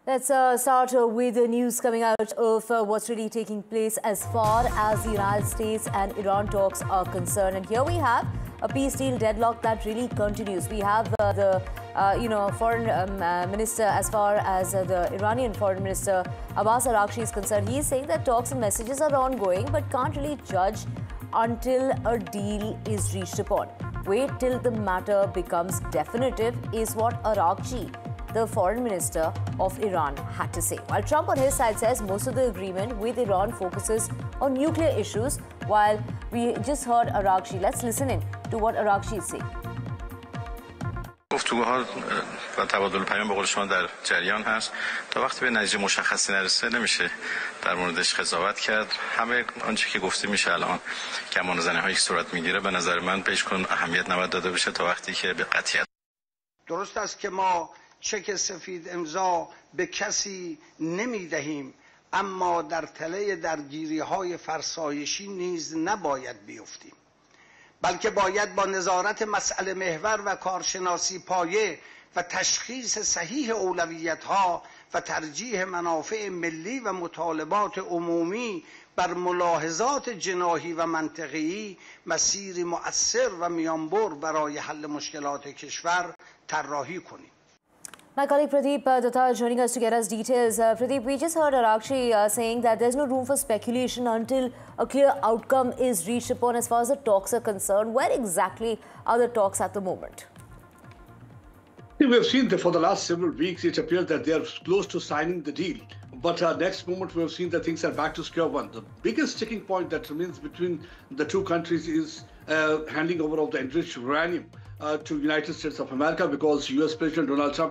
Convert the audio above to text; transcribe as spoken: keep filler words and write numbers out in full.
Let's uh, start uh, with the news coming out of uh, what's really taking place as far as the United States and Iran talks are concerned. And here we have a peace deal deadlock that really continues. We have uh, the, uh, you know, foreign um, uh, minister, as far as uh, the Iranian foreign minister Abbas Araghchi is concerned. He is saying that talks and messages are ongoing, but can't really judge until a deal is reached upon. Wait till the matter becomes definitive, is what Araghchi, the foreign minister of Iran, had to say. While Trump on his side says most of the agreement with Iran focuses on nuclear issues, while we just heard Araghchi. Let's listen in to what Araghchi is saying. گفتگوها و تبادل پیام به قول شما در جریان هست. تا وقتی به نتیجه مشخصی نرسه نمیشه در موردش قضاوت کرد. همه آنچه که گفته میشه الان گمان زنی هایی که صورت میگیره به نظر من بهش کن اهمیت نباید داده بشه تا وقتی که به قطعیت. درست است که ما چک سفید امضا به کسی نمیدهیم، اما در تله درگیری های فرسایشی نیز نباید بیفتیم، بلکه باید با نظارت مسئله محور و کارشناسی پایه و تشخیص صحیح اولویت ها و ترجیح منافع ملی و مطالبات عمومی بر ملاحظات جناحی و منطقه‌ای مسیری مؤثر و میانبر برای حل مشکلات کشور طراحی کنیم. My colleague Pradeep uh, Datta joining us to get us details. Uh, Pradeep, we just heard Araghchi uh, saying that there's no room for speculation until a clear outcome is reached upon as far as the talks are concerned. Where exactly are the talks at the moment? We have seen that for the last several weeks, it appears that they are close to signing the deal. But uh, next moment, we have seen that things are back to square one. The biggest sticking point that remains between the two countries is uh, handing over of the enriched uranium uh, to United States of America, because U S President Donald Trump